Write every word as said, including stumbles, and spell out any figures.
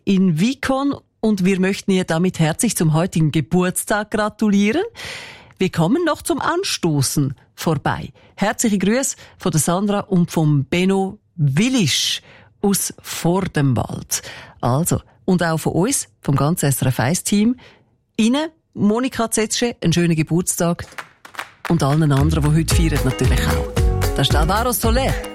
in Vicon und wir möchten ihr damit herzlich zum heutigen Geburtstag gratulieren. Wir kommen noch zum Anstoßen vorbei. Herzliche Grüße von der Sandra und vom Benno Willisch aus Vordemwald. Also, und auch von uns, vom ganzen S R F eins Team, Ihnen, Monika Zetsche, einen schönen Geburtstag und allen anderen, die heute feiern, natürlich auch. Das ist Alvaro Soler.